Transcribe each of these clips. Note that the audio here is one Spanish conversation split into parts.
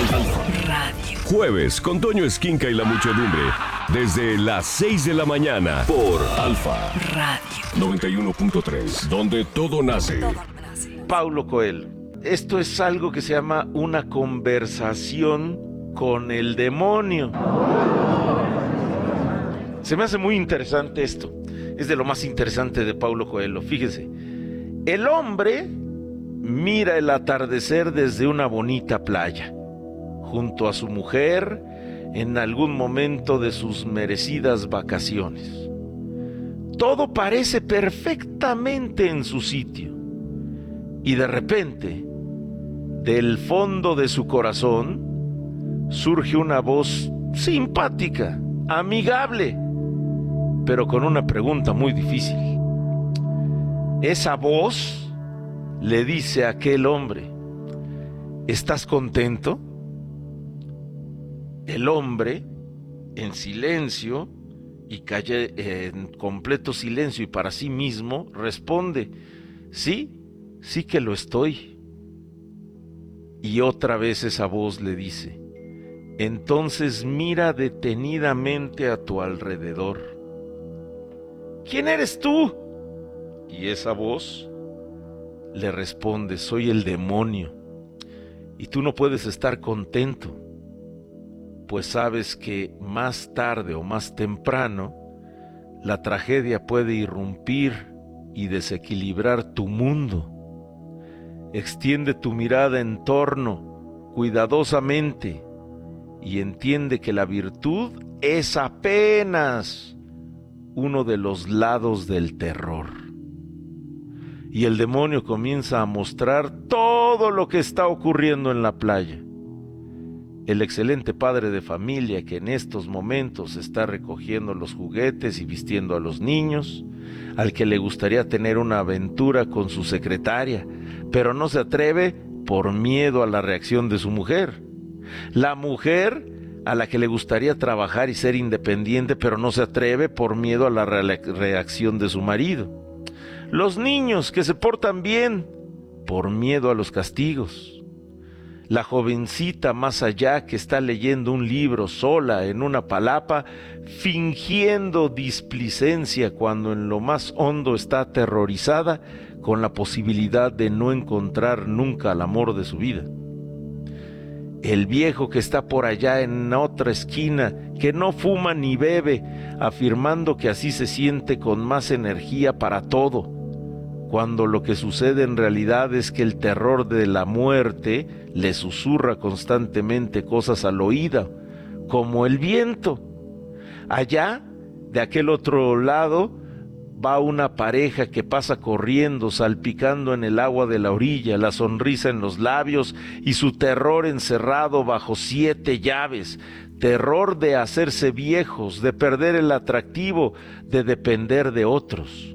Radio. Jueves con Toño Esquinca y la muchedumbre. Desde las 6 de la mañana por Alfa Radio 91.3, donde todo nace. Paulo Coelho. Esto es algo que se llama una conversación con el demonio. Se me hace muy interesante esto. Es de lo más interesante de Paulo Coelho. Fíjese, el hombre mira el atardecer desde una bonita playa, junto a su mujer, en algún momento de sus merecidas vacaciones. Todo parece perfectamente en su sitio. Y de repente, del fondo de su corazón, surge una voz simpática, amigable, pero con una pregunta muy difícil. Esa voz le dice a aquel hombre: ¿estás contento? El hombre, en silencio y en completo silencio y para sí mismo, responde: sí, sí que lo estoy. Y otra vez esa voz le dice: entonces mira detenidamente a tu alrededor. ¿Quién eres tú? Y esa voz le responde: soy el demonio. Y tú no puedes estar contento, pues sabes que más tarde o más temprano la tragedia puede irrumpir y desequilibrar tu mundo. Extiende tu mirada en torno cuidadosamente y entiende que la virtud es apenas uno de los lados del terror. Y el demonio comienza a mostrar todo lo que está ocurriendo en la playa. El excelente padre de familia que en estos momentos está recogiendo los juguetes y vistiendo a los niños, al que le gustaría tener una aventura con su secretaria, pero no se atreve por miedo a la reacción de su mujer. La mujer a la que le gustaría trabajar y ser independiente, pero no se atreve por miedo a la reacción de su marido. Los niños que se portan bien por miedo a los castigos. La jovencita más allá que está leyendo un libro sola en una palapa, fingiendo displicencia cuando en lo más hondo está aterrorizada con la posibilidad de no encontrar nunca el amor de su vida. El viejo que está por allá en otra esquina, que no fuma ni bebe, afirmando que así se siente con más energía para todo, cuando lo que sucede en realidad es que el terror de la muerte le susurra constantemente cosas al oído, como el viento. Allá, de aquel otro lado, va una pareja que pasa corriendo, salpicando en el agua de la orilla, la sonrisa en los labios y su terror encerrado bajo 7 llaves. Terror de hacerse viejos, de perder el atractivo, de depender de otros.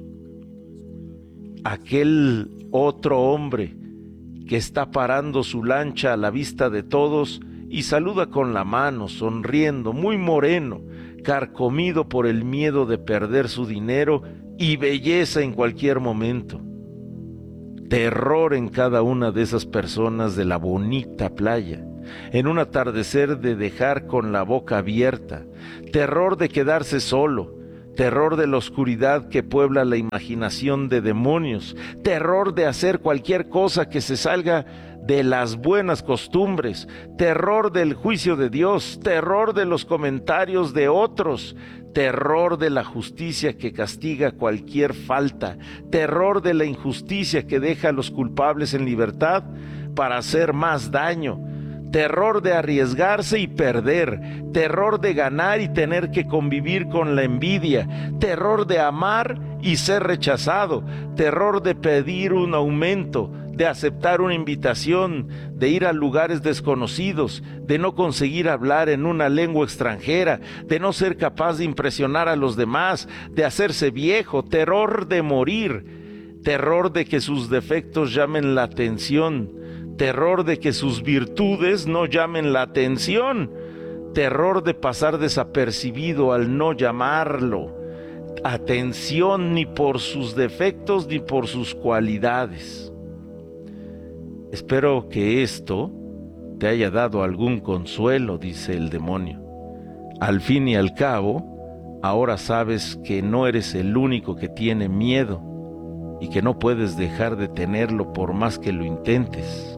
Aquel otro hombre que está parando su lancha a la vista de todos y saluda con la mano, sonriendo, muy moreno, carcomido por el miedo de perder su dinero y belleza en cualquier momento. Terror en cada una de esas personas de la bonita playa, en un atardecer de dejar con la boca abierta, terror de quedarse solo, terror de la oscuridad que puebla la imaginación de demonios, terror de hacer cualquier cosa que se salga de las buenas costumbres, terror del juicio de Dios, terror de los comentarios de otros, terror de la justicia que castiga cualquier falta, terror de la injusticia que deja a los culpables en libertad para hacer más daño, terror de arriesgarse y perder, terror de ganar y tener que convivir con la envidia, terror de amar y ser rechazado, terror de pedir un aumento, de aceptar una invitación, de ir a lugares desconocidos, de no conseguir hablar en una lengua extranjera, de no ser capaz de impresionar a los demás, de hacerse viejo, terror de morir, terror de que sus defectos llamen la atención, terror de que sus virtudes no llamen la atención, terror de pasar desapercibido al no llamarlo atención ni por sus defectos ni por sus cualidades. Espero que esto te haya dado algún consuelo, dice el demonio. Al fin y al cabo, ahora sabes que no eres el único que tiene miedo y que no puedes dejar de tenerlo por más que lo intentes.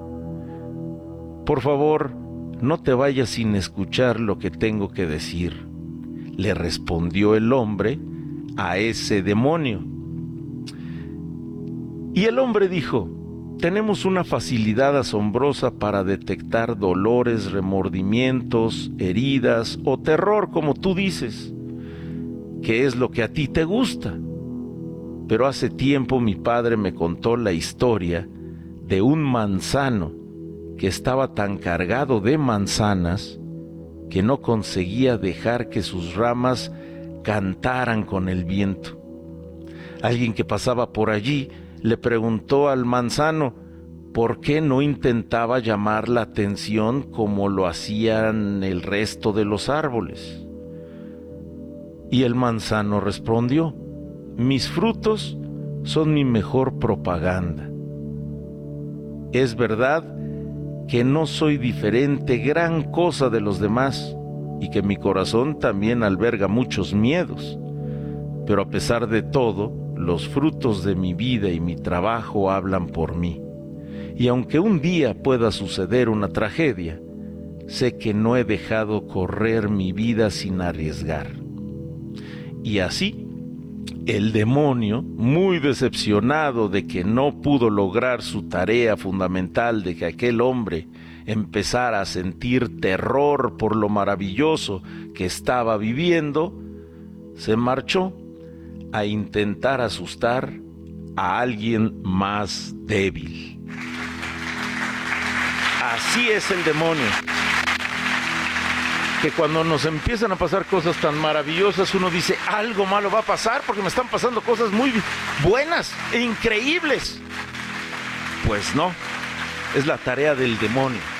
Por favor, no te vayas sin escuchar lo que tengo que decir, le respondió el hombre a ese demonio. Y el hombre dijo: tenemos una facilidad asombrosa para detectar dolores, remordimientos, heridas o terror, como tú dices, que es lo que a ti te gusta. Pero hace tiempo mi padre me contó la historia de un manzano que estaba tan cargado de manzanas que no conseguía dejar que sus ramas cantaran con el viento. Alguien que pasaba por allí le preguntó al manzano por qué no intentaba llamar la atención como lo hacían el resto de los árboles. Y el manzano respondió: mis frutos son mi mejor propaganda. Es verdad que no soy diferente gran cosa de los demás y que mi corazón también alberga muchos miedos, pero a pesar de todo, los frutos de mi vida y mi trabajo hablan por mí. Y aunque un día pueda suceder una tragedia, sé que no he dejado correr mi vida sin arriesgar. Y así, el demonio, muy decepcionado de que no pudo lograr su tarea fundamental de que aquel hombre empezara a sentir terror por lo maravilloso que estaba viviendo, se marchó a intentar asustar a alguien más débil. Así es el demonio, que cuando nos empiezan a pasar cosas tan maravillosas, uno dice: algo malo va a pasar porque me están pasando cosas muy buenas e increíbles. Pues no, es la tarea del demonio.